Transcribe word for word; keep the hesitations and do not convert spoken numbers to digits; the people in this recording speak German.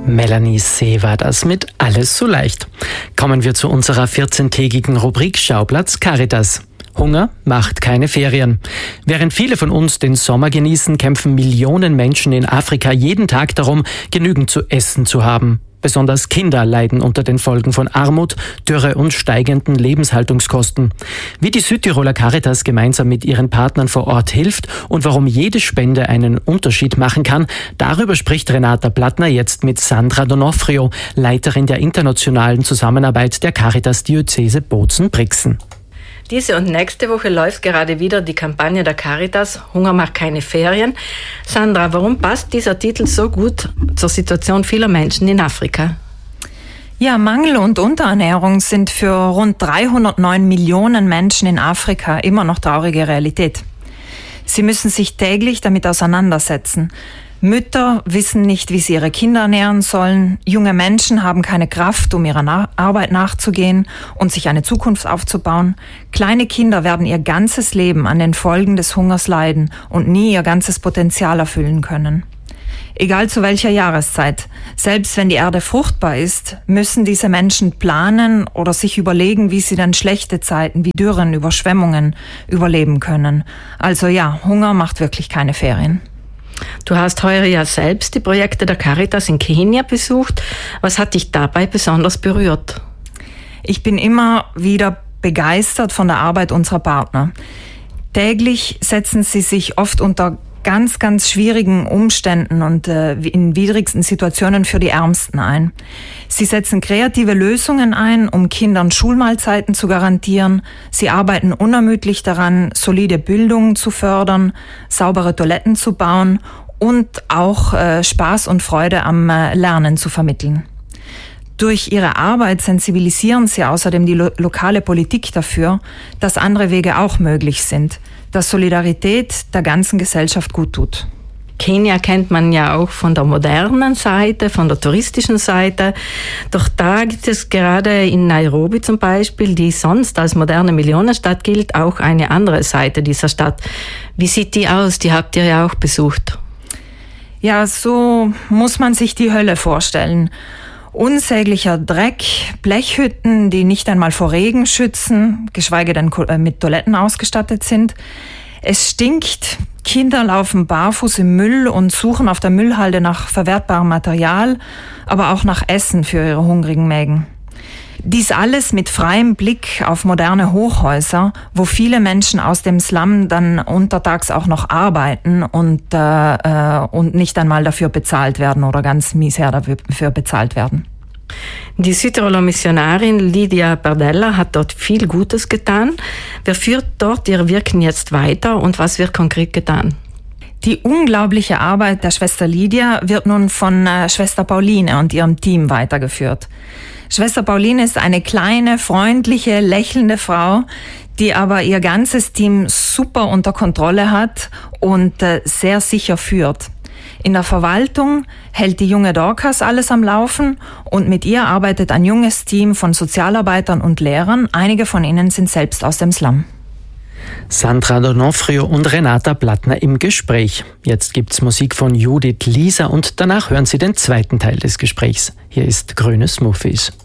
Melanie See war das mit Alles so leicht. Kommen wir zu unserer vierzehntägigen Rubrik Schauplatz Caritas. Hunger macht keine Ferien. Während viele von uns den Sommer genießen, kämpfen Millionen Menschen in Afrika jeden Tag darum, genügend zu essen zu haben. Besonders Kinder leiden unter den Folgen von Armut, Dürre und steigenden Lebenshaltungskosten. Wie die Südtiroler Caritas gemeinsam mit ihren Partnern vor Ort hilft und warum jede Spende einen Unterschied machen kann, darüber spricht Renata Plattner jetzt mit Sandra D'Onofrio, Leiterin der internationalen Zusammenarbeit der Caritas-Diözese Bozen-Brixen. Diese und nächste Woche läuft gerade wieder die Kampagne der Caritas Hunger macht keine Ferien. Sandra, warum passt dieser Titel so gut zur Situation vieler Menschen in Afrika? Ja, Mangel und Unterernährung sind für rund dreihundertneun Millionen Menschen in Afrika immer noch traurige Realität. Sie müssen sich täglich damit auseinandersetzen. Mütter wissen nicht, wie sie ihre Kinder ernähren sollen. Junge Menschen haben keine Kraft, um ihrer Na- Arbeit nachzugehen und sich eine Zukunft aufzubauen. Kleine Kinder werden ihr ganzes Leben an den Folgen des Hungers leiden und nie ihr ganzes Potenzial erfüllen können. Egal zu welcher Jahreszeit, selbst wenn die Erde fruchtbar ist, müssen diese Menschen planen oder sich überlegen, wie sie dann schlechte Zeiten wie Dürren, Überschwemmungen überleben können. Also ja, Hunger macht wirklich keine Ferien. Du hast heuer ja selbst die Projekte der Caritas in Kenia besucht. Was hat dich dabei besonders berührt? Ich bin immer wieder begeistert von der Arbeit unserer Partner. Täglich setzen sie sich oft unter ganz, ganz schwierigen Umständen und äh, in widrigsten Situationen für die Ärmsten ein. Sie setzen kreative Lösungen ein, um Kindern Schulmahlzeiten zu garantieren. Sie arbeiten unermüdlich daran, solide Bildung zu fördern, saubere Toiletten zu bauen und auch äh, Spaß und Freude am äh, Lernen zu vermitteln. Durch ihre Arbeit sensibilisieren sie außerdem die lo- lokale Politik dafür, dass andere Wege auch möglich sind, dass Solidarität der ganzen Gesellschaft gut tut. Kenia kennt man ja auch von der modernen Seite, von der touristischen Seite. Doch da gibt es gerade in Nairobi zum Beispiel, die sonst als moderne Millionenstadt gilt, auch eine andere Seite dieser Stadt. Wie sieht die aus? Die habt ihr ja auch besucht. Ja, so muss man sich die Hölle vorstellen. Unsäglicher Dreck, Blechhütten, die nicht einmal vor Regen schützen, geschweige denn mit Toiletten ausgestattet sind. Es stinkt, Kinder laufen barfuß im Müll und suchen auf der Müllhalde nach verwertbarem Material, aber auch nach Essen für ihre hungrigen Mägen. Dies alles mit freiem Blick auf moderne Hochhäuser, wo viele Menschen aus dem Slum dann untertags auch noch arbeiten und, äh, und nicht einmal dafür bezahlt werden oder ganz miser dafür bezahlt werden. Die Südtiroler Missionarin Lydia Bardella hat dort viel Gutes getan. Wer führt dort ihr Wirken jetzt weiter und was wird konkret getan? Die unglaubliche Arbeit der Schwester Lydia wird nun von äh, Schwester Pauline und ihrem Team weitergeführt. Schwester Pauline ist eine kleine, freundliche, lächelnde Frau, die aber ihr ganzes Team super unter Kontrolle hat und äh, sehr sicher führt. In der Verwaltung hält die junge Dorcas alles am Laufen und mit ihr arbeitet ein junges Team von Sozialarbeitern und Lehrern. Einige von ihnen sind selbst aus dem Slum. Sandra D'Onofrio und Renata Plattner im Gespräch. Jetzt gibt's Musik von Judith Lisa und danach hören Sie den zweiten Teil des Gesprächs. Hier ist Grüne Smoothies.